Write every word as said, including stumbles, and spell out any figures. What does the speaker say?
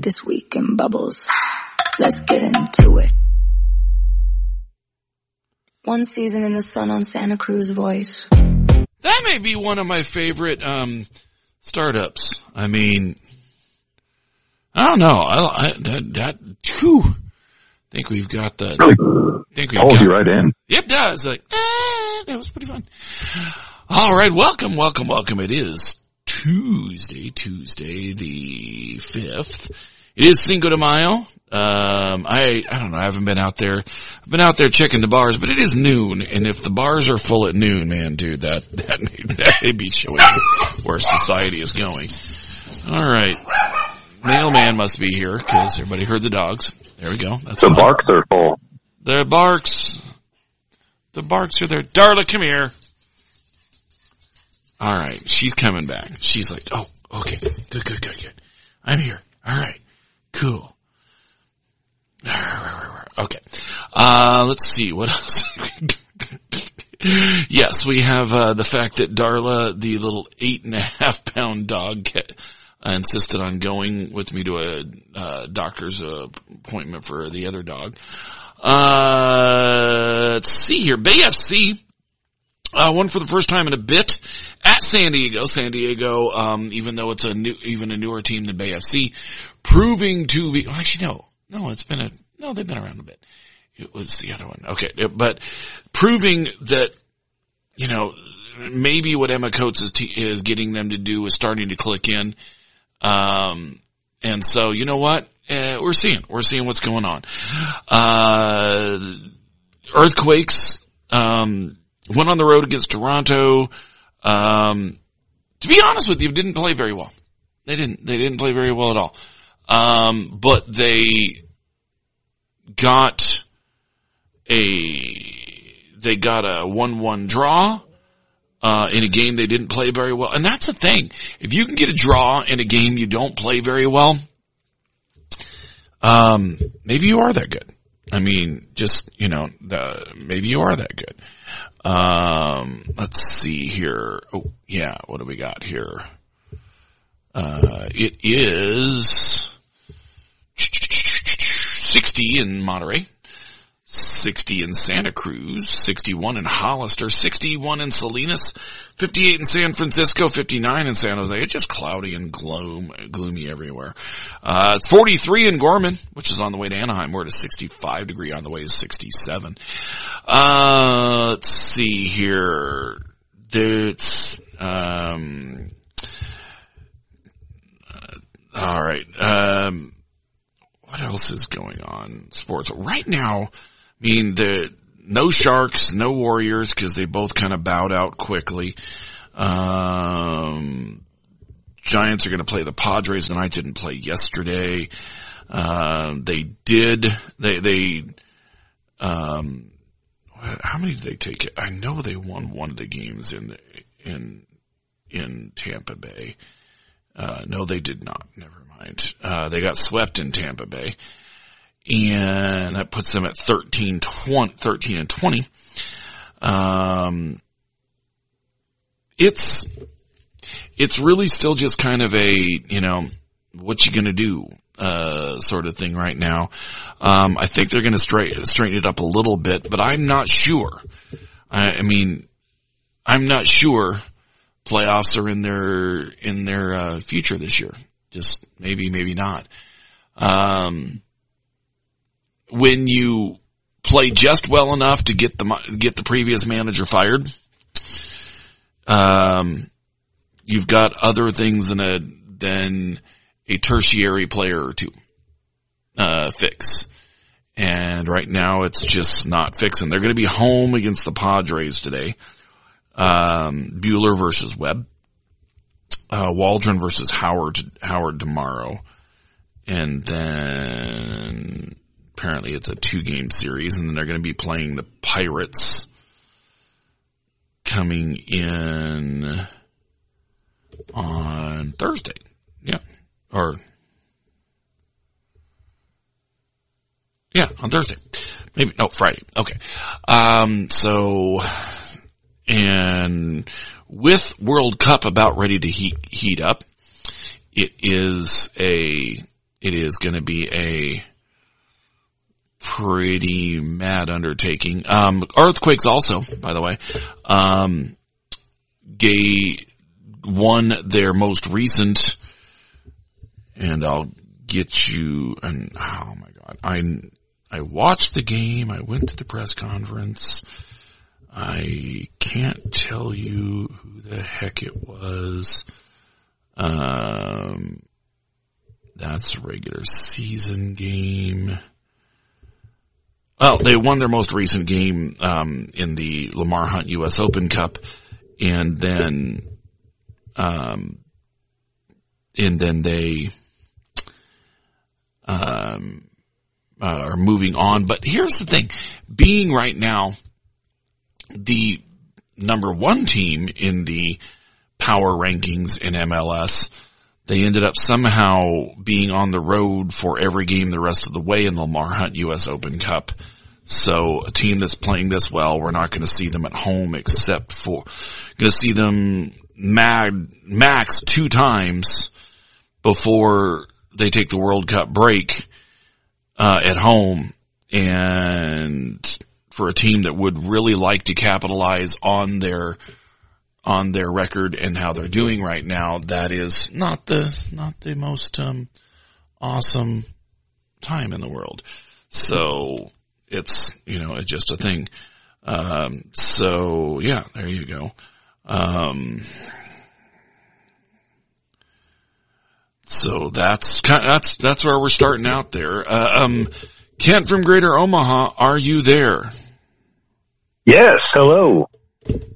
this week in Bubbles. Let's get into it. One season in the sun on Santa Cruz voice. That may be one of my favorite um startups. I mean, I don't know. I, I that that whew, I think we've got the. Really think we holds you right in. It does. Like, eh, that was pretty fun. All right, welcome, welcome, welcome. It is Tuesday, Tuesday the fifth. It is Cinco de Mayo. Um, I, I don't know, I haven't been out there. I've been out there checking the bars, but it is noon, and if the bars are full at noon, man, dude, that, that may, that may be showing where society is going. All right. Mailman must be here, because everybody heard the dogs. There we go. That's the fine. Barks are full. The barks. The barks are there. Darla, come here. All right. She's coming back. She's like, oh, okay. Good, good, good, good. I'm here. All right. Cool. Okay. Uh, let's see. What else? Yes, we have, uh, the fact that Darla, the little eight and a half pound dog, uh, insisted on going with me to a, uh, doctor's uh, appointment for the other dog. Uh, let's see here. Bay F C, uh, won for the first time in a bit at San Diego. San Diego, um, even though it's a new, even a newer team than Bay F C, proving to be, well, actually no, no, it's been a, no, they've been around a bit. It was the other one. Okay. But proving that, you know, maybe what Emma Coates is, t- is getting them to do is starting to click in. Um, and so, you know what? Uh, we're seeing, we're seeing what's going on. Uh, Earthquakes, um, went on the road against Toronto. Um, to be honest with you, didn't play very well. They didn't, they didn't play very well at all. Um, but they got a, they got a one one draw, uh, in a game they didn't play very well. And that's the thing. If you can get a draw in a game you don't play very well, Um, maybe you are that good. I mean, just, you know, the, maybe you are that good. Um, let's see here. Oh, yeah, what do we got here? Uh, it is sixty in Monterey, sixty in Santa Cruz, sixty-one in Hollister, sixty-one in Salinas, fifty-eight in San Francisco, fifty-nine in San Jose. It's just cloudy and gloom, gloomy everywhere. Uh, it's forty-three in Gorman, which is on the way to Anaheim. We're at a sixty-five degree on the way to sixty-seven. Uh, let's see here. It's, um, uh, all right. Um, what else is going on? Sports right now. I mean, the, no Sharks, no Warriors, because they both kind of bowed out quickly. Um, Giants are going to play the Padres. The Knights didn't play yesterday. Uh, they did, they, they, um, how many did they take it? I know they won one of the games in, the, in, in Tampa Bay. Uh, no, they did not. Never mind. Uh, they got swept in Tampa Bay. And that puts them at thirteen, twenty, thirteen and twenty. Um, it's, it's really still just kind of a, you know, what you gonna do, uh, sort of thing right now. Um, I think they're gonna straighten, straighten it up a little bit, but I'm not sure. I, I mean, I'm not sure playoffs are in their, in their, uh, future this year. Just maybe, maybe not. Um, when you play just well enough to get the, get the previous manager fired, um, you've got other things than a, than a tertiary player or two, uh, fix. And right now it's just not fixing. They're going to be home against the Padres today. Um, Bueller versus Webb. Uh, Waldron versus Howard, Howard tomorrow. And then apparently it's a two game series, and then they're going to be playing the Pirates coming in on Thursday. Yeah. Or, yeah, on Thursday. Maybe, no, Friday. Okay. Um, so, and with World Cup about ready to heat, heat up, it is a, it is going to be a pretty mad undertaking. Um, Earthquakes also, by the way, um, Gay won their most recent, and I'll get you, and oh my God, I, I watched the game, I went to the press conference, I can't tell you who the heck it was, um, that's a regular season game. Well, they won their most recent game um, in the Lamar Hunt U S Open Cup, and then, um, and then they um, uh, are moving on. But here's the thing: being right now the number one team in the power rankings in M L S, they ended up somehow being on the road for every game the rest of the way in the Lamar Hunt U S Open Cup. So a team that's playing this well, we're not going to see them at home except for, going to see them mag, max two times before they take the World Cup break, uh, at home. And for a team that would really like to capitalize on their, on their record and how they're doing right now, that is not the, not the most, um, awesome time in the world. So it's, you know, it's just a thing. Um, so yeah, there you go. Um, so that's, that's, that's where we're starting out there. Uh, um, Kent from Greater Omaha, are you there? Yes, hello.